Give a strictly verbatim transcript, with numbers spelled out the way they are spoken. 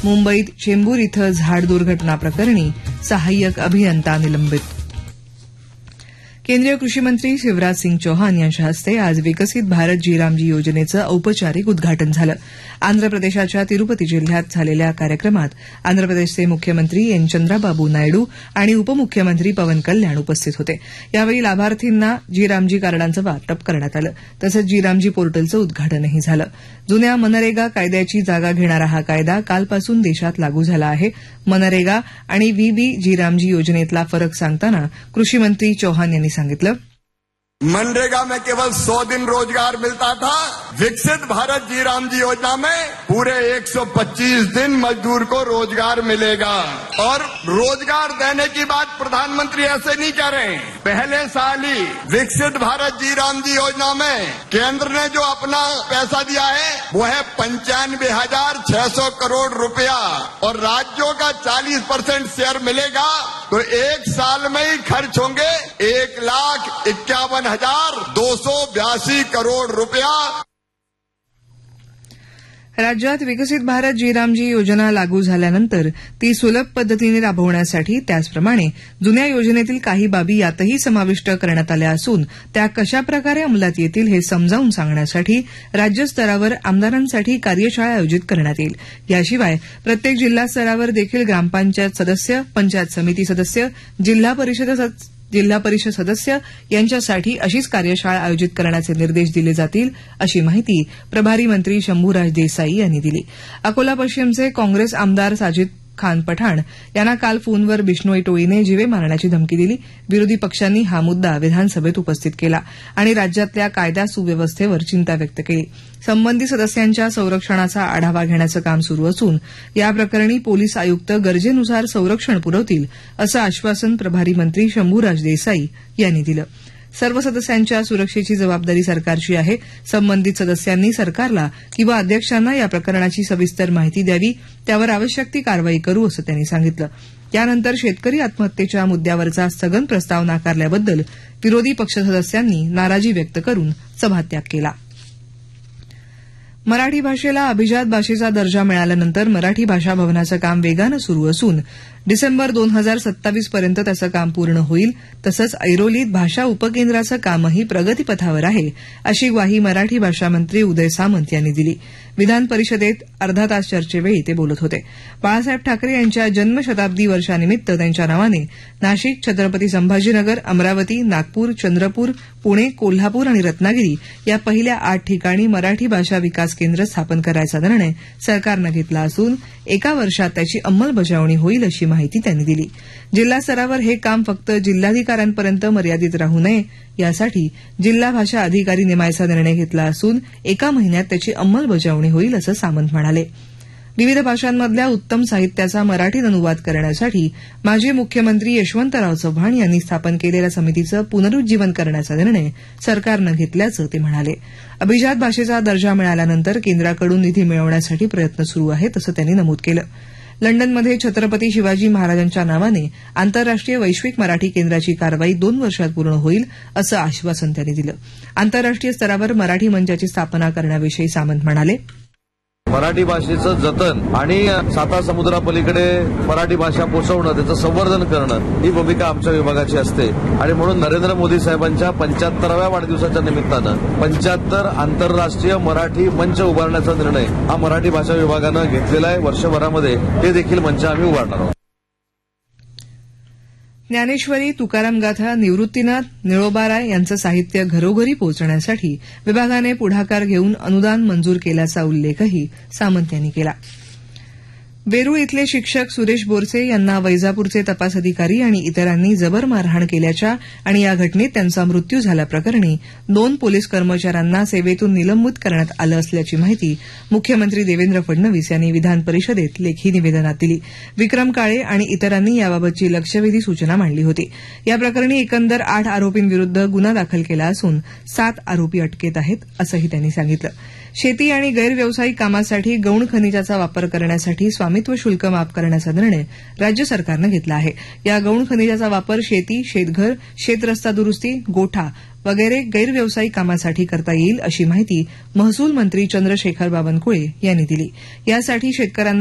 मुंबईत चेंबूर इथं झाड दुर्घटना प्रकरणी सहाय्यक अभियंता निलंबित. केंद्रीय कृषी मंत्री शिवराज सिंग चौहान यांच्या हस्ते आज विकसित भारत जी रामजी योजनेचं औपचारिक उद्घाटन झालं. आंध्र प्रदेशाच्या तिरुपती जिल्ह्यात झालेल्या कार्यक्रमात आंध्र प्रदेशचे मुख्यमंत्री एन चंद्राबाबू नायडू आणि उपमुख्यमंत्री पवन कल्याण उपस्थित होते. यावेळी लाभार्थींना जी रामजी कार्डांचं वाटप करण्यात आलं. तसंच जी रामजी पोर्टलचं उद्घाटनही झालं. जुन्या मनरेगा कायद्याची जागा घेणारा हा कायदा कालपासून देशात लागू झाला आहे. मनरेगा आणि व्हीबी जी रामजी योजनेतला फरक सांगताना कृषी मंत्री चौहान यांनी सांगितलं. मनरेगा में केवल सौ दिन रोजगार मिलता था. विकसित भारत जी रामजी योजना में पूरे एक सौ पच्चीस दिन मजदूर को रोजगार मिलेगा. और रोजगार देने की बात प्रधानमंत्री ऐसे नहीं कह रहे. पहले साल ही विकसित भारत जी रामजी योजना में केंद्र ने जो अपना पैसा दिया है वो है पंचानवे हजार छह सौ करोड़ रुपया और राज्यों का चालीस परसेंट शेयर मिलेगा. तो एक साल में ही खर्च होंगे एक लाख इक्यावन हजार दो सौ बयासी करोड़ रुपया. राज्यात विकसित भारत जी रामजी योजना लागू झाल्यानंतर ती सुलभ पद्धतीने राबवण्यासाठी त्याचप्रमाणे जुन्या योजनेतील काही बाबी यातही समाविष्ट करण्यात आल्या असून त्या कशाप्रकारे अंमलात येतील हे समजावून सांगण्यासाठी राज्यस्तरावर आमदारांसाठी कार्यशाळा आयोजित करण्यात येईल. याशिवाय प्रत्येक जिल्हा स्तरावर देखील ग्रामपंचायत सदस्य, पंचायत समिती सदस्य, जिल्हा परिषद जिल्हा परिषद सदस्य यांच्यासाठी अशीच कार्यशाळा आयोजित करण्याचे निर्देश दिले जातील, अशी माहिती प्रभारी मंत्री शंभूराज देसाई यांनी दिली. अकोला पश्चिमचे काँग्रेस आमदार साजिद खान पठाण यांना काल फोनवर बिश्नोई टोळीने जीवे मारण्याची धमकी दिली. विरोधी पक्षांनी हा मुद्दा विधानसभेत उपस्थित केला आणि राज्यातल्या कायदा सुव्यवस्थेवर चिंता व्यक्त केली. संबंधित सदस्यांच्या संरक्षणाचा आढावा घेण्याचं काम सुरू असून या प्रकरणी पोलीस आयुक्त गरजेनुसार संरक्षण पुरवतील असं आश्वासन प्रभारी मंत्री शंभूराज देसाई यांनी दिलं. सर्व सदस्यांच्या सुरक्षेची जबाबदारी सरकारची आहे. संबंधित सदस्यांनी सरकारला किंवा अध्यक्षांना या प्रकरणाची सविस्तर माहिती द्यावी, त्यावर आवश्यक ती कारवाई करू असं त्यांनी सांगितलं. त्यानंतर शेतकरी आत्महत्येच्या मुद्द्यावरचा स्थगन प्रस्ताव नाकारल्याबद्दल विरोधी पक्ष सदस्यांनी नाराजी व्यक्त करून सभात्याग केला. मराठी भाषेला अभिजात भाषेचा दर्जा मिळाल्यानंतर मराठी भाषा भवनाचं काम वेगानं सुरू असून डिसेंबर दोन हजार सत्तावीस पर्यंत त्याचं काम पूर्ण होईल. तसंच ऐरोलीत भाषा उपकेंद्राचं कामही प्रगतीपथावर आहे, अशी ग्वाही मराठी भाषा मंत्री उदय सामंत यांनी दिली. विधान परिषदेत अर्धा तास चर्चेवेळी ते बोलत होते. बाळासाहेब ठाकरे यांच्या जन्मशताब्दी वर्षानिमित्त त्यांच्या नावाने नाशिक, छत्रपती संभाजीनगर, अमरावती, नागपूर, चंद्रपूर, पुणे, कोल्हापूर आणि रत्नागिरी या पहिल्या आठ ठिकाणी मराठी भाषा विकास केंद्र स्थापन करायचा निर्णय सरकारनं घेतला असून एका वर्षात त्याची अंमलबजावणी होईल, अशी माहिती त्यांनी दिली. जिल्हा स्तरावर हे काम फक्त जिल्हाधिकाऱ्यांपर्यंत मर्यादित राहू नये यासाठी जिल्हा भाषा अधिकारी नेमायचा निर्णय घेतला असून एका महिन्यात त्याची अंमलबजावणी होईल, असं सामंत म्हणाले. विविध भाषांमधल्या उत्तम साहित्याचा मराठीत अनुवाद करण्यासाठी माजी मुख्यमंत्री यशवंतराव चव्हाण यांनी स्थापन केलेल्या समितीचं पुनरुज्जीवन करण्याचा निर्णय सरकारनं घेतल्याचं ते म्हणाले. अभिजात भाषेचा दर्जा मिळाल्यानंतर केंद्राकडून निधी मिळवण्यासाठी प्रयत्न सुरू आहेत, असं त्यांनी नमूद केलं. लंडनमध्ये छत्रपती शिवाजी महाराजांच्या नावाने आंतरराष्ट्रीय वैश्विक मराठी केंद्राची कारवाई दोन वर्षात पूर्ण होईल, असं आश्वासन त्यांनी दिलं. आंतरराष्ट्रीय स्तरावर मराठी मंचाची स्थापना करण्याविषयी सामंत म्हणाले. मराठी भाषेचं जतन आणि साता समुद्रापलीकडे मराठी भाषा पोहोचवणं, त्याचं संवर्धन करणं ही भूमिका आमच्या विभागाची असते आणि म्हणून नरेंद्र मोदी साहेबांच्या पंच्याहत्तराव्या वाढदिवसाच्या निमित्तानं पंच्याहत्तर आंतरराष्ट्रीय मराठी मंच उभारण्याचा निर्णय हा मराठी भाषा विभागानं घेतलेला आहे. वर्षभरामध्ये ते देखील मंच आम्ही उभारणार आहोत. ज्ञानेश्वरी, तुकाराम गाथा, निवृत्तीनाथ, निळोबाराय यांचं साहित्य घरोघरी पोहोचण्यासाठी विभागाने पुढाकार घेऊन अनुदान मंजूर केल्याचा उल्लेखही सामंत यांनी केला. वेरूळ इथले शिक्षक सुरेश बोरसे यांना वैजापूरचे तपास अधिकारी आणि इतरांनी जबर मारहाण केल्याच्या आणि या घटनेत त्यांचा मृत्यू झाल्याप्रकरणी दोन पोलीस कर्मचाऱ्यांना सेवेतून निलंबित करण्यात आलं असल्याची माहिती मुख्यमंत्री देवेंद्र फडणवीस यांनी विधान परिषदेत लेखी निवेदनात दिली. विक्रम काळे आणि इतरांनी याबाबतची लक्षवेधी सूचना मांडली होती. या प्रकरणी एकंदर आठ आरोपींविरुद्ध गुन्हा दाखल केला असून सात आरोपी अटकेत आहेत, असंही त्यांनी सांगितलं. शेती आणि गैरव्यावसायिक कामासाठी गौण खनिजाचा वापर करण्यासाठी स्वामित्व शुल्क माफ करण्याचा निर्णय राज्य सरकारनं घेतला आहे. या गौण खनिजाचा वापर शेती, शेतघर, शेतरस्ता दुरुस्ती, गोठा वगैरे गैरव्यावसायिक कामासाठी करता येईल, अशी माहिती महसूल मंत्री चंद्रशेखर बावनकुळे यांनी दिली. यासाठी शेतकऱ्यांना